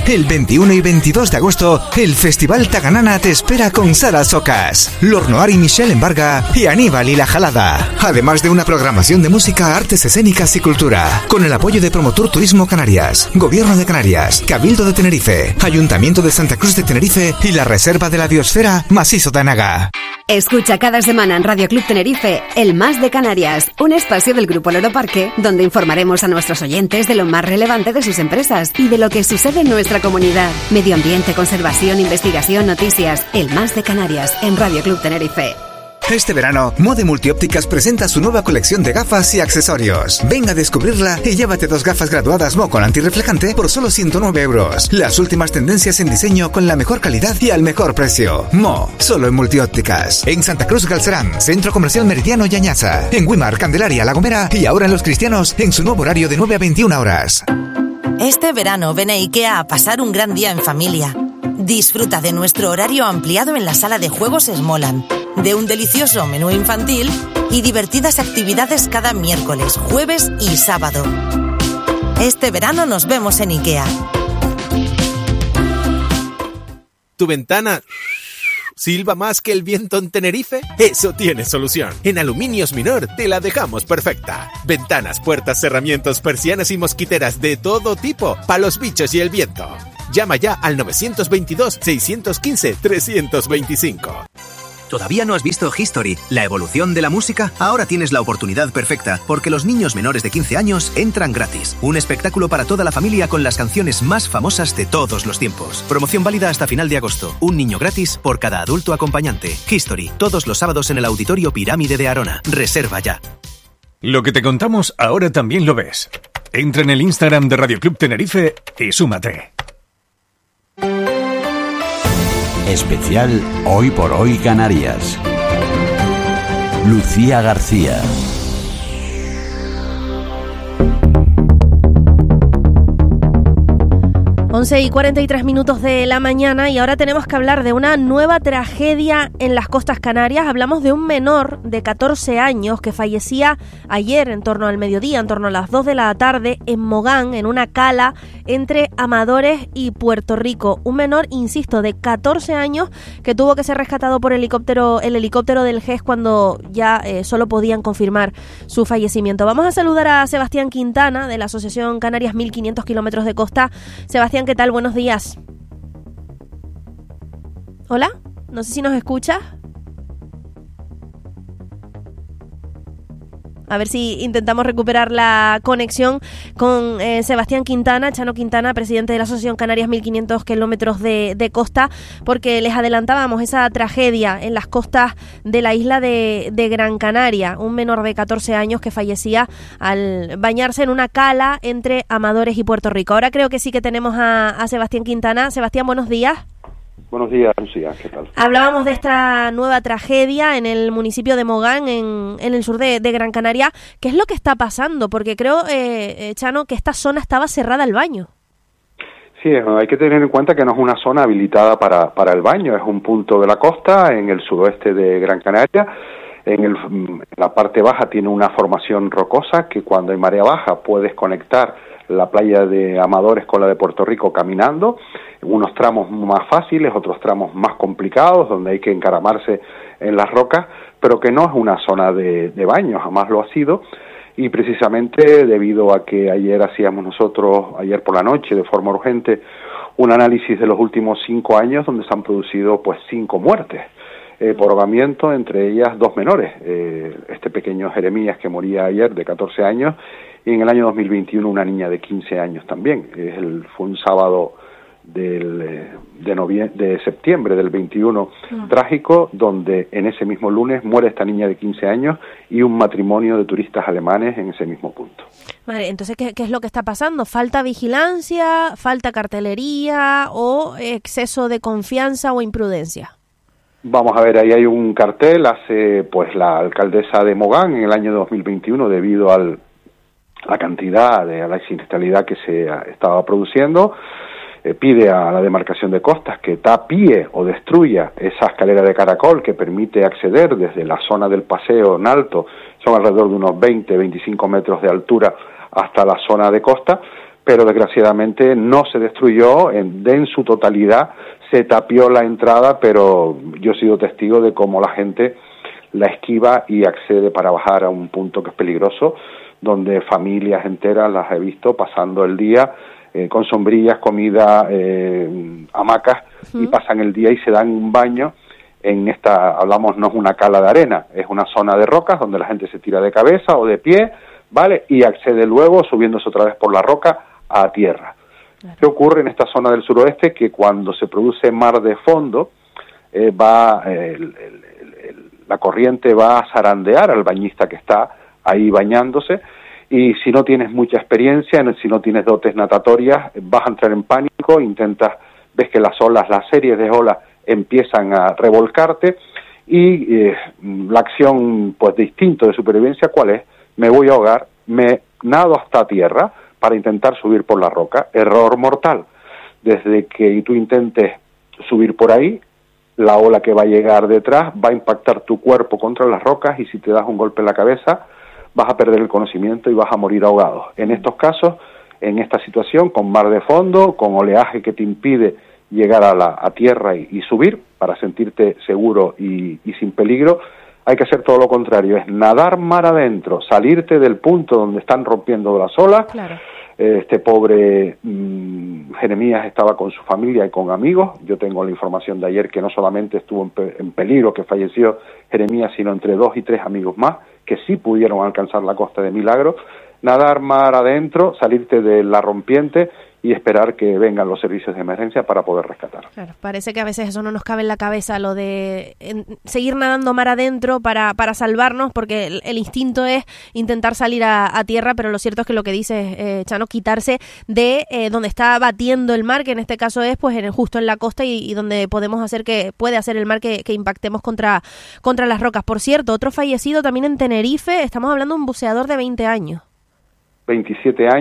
El 21 y 22 de agosto, el Festival Taganana te espera con Sara Socas, Lornoar y Michelle Embarga y Aníbal y La Jalada. Además de una programación de música, artes escénicas y cultura, con el apoyo de Promotur Turismo Canarias, Gobierno de Canarias, Cabildo de Tenerife, Ayuntamiento de Santa Cruz de Tenerife y la Reserva de la Biosfera Macizo de Anaga. Escucha cada semana en Radio Club Tenerife El Más de Canarias, un espacio del Grupo Loro Parque donde informaremos a nuestros oyentes de lo más relevante de sus empresas y de lo que sucede en nuestra comunidad. Medio ambiente, conservación, investigación, noticias. El Más de Canarias en Radio Club Tenerife. Este verano, Mode Multiópticas presenta su nueva colección de gafas y accesorios. Ven a descubrirla y llévate 2 gafas graduadas Mo con antirreflejante por solo 109 euros. Las últimas tendencias en diseño con la mejor calidad y al mejor precio. Mo, solo en Multiópticas. En Santa Cruz Galcerán, Centro Comercial Meridiano y Añaza. En Güímar, Candelaria, La Gomera y ahora en Los Cristianos en su nuevo horario de 9 a 21 horas. Este verano ven a IKEA a pasar un gran día en familia. Disfruta de nuestro horario ampliado en la sala de juegos Smoland, de un delicioso menú infantil y divertidas actividades cada miércoles, jueves y sábado. Este verano nos vemos en IKEA. ¿Tu ventana silba más que el viento en Tenerife? Eso tiene solución. En Aluminios Minor te la dejamos perfecta. Ventanas, puertas, cerramientos, persianas y mosquiteras de todo tipo, para los bichos y el viento. Llama ya al 922-615-325. ¿Todavía no has visto History, la evolución de la música? Ahora tienes la oportunidad perfecta, porque los niños menores de 15 años entran gratis. Un espectáculo para toda la familia con las canciones más famosas de todos los tiempos. Promoción válida hasta final de agosto. Un niño gratis por cada adulto acompañante. History, todos los sábados en el Auditorio Pirámide de Arona. Reserva ya. Lo que te contamos ahora también lo ves. Entra en el Instagram de Radio Club Tenerife y súmate. Especial Hoy por Hoy Canarias. Lucía García. 11:43 de la mañana y ahora tenemos que hablar de una nueva tragedia en las costas canarias. Hablamos de un menor de 14 años que fallecía ayer en torno al mediodía, en torno a las 2 de la tarde, en Mogán, en una cala entre Amadores y Puerto Rico. Un menor, insisto, de 14 años que tuvo que ser rescatado por el helicóptero del GES cuando ya solo podían confirmar su fallecimiento. Vamos a saludar a Sebastián Quintana de la Asociación Canarias 1500 Kilómetros de Costa. Sebastián, ¿qué tal? Buenos días. Hola, no sé si nos escuchas. A ver si intentamos recuperar la conexión con Sebastián Quintana, Chano Quintana, presidente de la Asociación Canarias 1500 Kilómetros de Costa, porque les adelantábamos esa tragedia en las costas de la isla de Gran Canaria. Un menor de 14 años que fallecía al bañarse en una cala entre Amadores y Puerto Rico. Ahora creo que sí que tenemos a Sebastián Quintana. Sebastián, buenos días. Buenos días, Lucía, ¿qué tal? Hablábamos de esta nueva tragedia en el municipio de Mogán, en el sur de Gran Canaria. ¿Qué es lo que está pasando? Porque creo, Chano, que esta zona estaba cerrada al baño. Sí, hay que tener en cuenta que no es una zona habilitada para el baño, es un punto de la costa en el suroeste de Gran Canaria. En la parte baja tiene una formación rocosa que cuando hay marea baja puedes conectar la playa de Amadores con la de Puerto Rico caminando, unos tramos más fáciles, otros tramos más complicados, donde hay que encaramarse en las rocas, pero que no es una zona de baño, jamás lo ha sido, y precisamente debido a que ayer hacíamos nosotros, ayer por la noche, de forma urgente, un análisis de los últimos 5 años, donde se han producido pues 5 muertes por ahogamiento, entre ellas 2 menores, este pequeño Jeremías que moría ayer de 14 años, y en el año 2021 una niña de 15 años también. Fue un sábado de septiembre del 21 trágico, donde en ese mismo lunes muere esta niña de 15 años y un matrimonio de turistas alemanes en ese mismo punto. Vale, entonces, ¿qué es lo que está pasando? ¿Falta vigilancia, falta cartelería o exceso de confianza o imprudencia? Vamos a ver, ahí hay un cartel, hace pues la alcaldesa de Mogán en el año 2021 debido a la cantidad, a la siniestralidad que se estaba produciendo, pide a la demarcación de costas que tapie o destruya esa escalera de caracol que permite acceder desde la zona del paseo en alto, son alrededor de unos 20-25 metros de altura hasta la zona de costa, pero desgraciadamente no se destruyó en su totalidad, se tapió la entrada, pero yo he sido testigo de cómo la gente la esquiva y accede para bajar a un punto que es peligroso, donde familias enteras las he visto pasando el día con sombrillas, comida, hamacas, y pasan el día y se dan un baño en esta, hablamos, no es una cala de arena, es una zona de rocas donde la gente se tira de cabeza o de pie, ¿vale? Y accede luego, subiéndose otra vez por la roca, a tierra. Claro. ¿Qué ocurre en esta zona del suroeste? Que cuando se produce mar de fondo, la corriente va a zarandear al bañista que está ahí bañándose, y si no tienes mucha experiencia, si no tienes dotes natatorias, vas a entrar en pánico, ves que las olas, las series de olas empiezan a revolcarte, y la acción pues de instinto de supervivencia, ¿cuál es? Me voy a ahogar, me nado hasta tierra para intentar subir por la roca. Error mortal. Desde que tú intentes subir por ahí, la ola que va a llegar detrás va a impactar tu cuerpo contra las rocas, y si te das un golpe en la cabeza vas a perder el conocimiento y vas a morir ahogado. En estos casos, en esta situación, con mar de fondo, con oleaje que te impide llegar a tierra y subir para sentirte seguro y sin peligro, hay que hacer todo lo contrario, es nadar mar adentro, salirte del punto donde están rompiendo las olas. Claro. Este pobre Jeremías estaba con su familia y con amigos. Yo tengo la información de ayer que no solamente estuvo en peligro, que falleció Jeremías, sino entre 2 y 3 amigos más, que sí pudieron alcanzar la costa de milagro. Nadar mar adentro, salirte de la rompiente y esperar que vengan los servicios de emergencia para poder rescatar. Claro, parece que a veces eso no nos cabe en la cabeza, lo de seguir nadando mar adentro para salvarnos, porque el instinto es intentar salir a tierra, pero lo cierto es que lo que dice Chano, quitarse de donde está batiendo el mar, que en este caso es pues justo en la costa y donde puede hacer el mar que impactemos contra las rocas. Por cierto, otro fallecido también en Tenerife, estamos hablando de un buceador de 20 años. 27 años.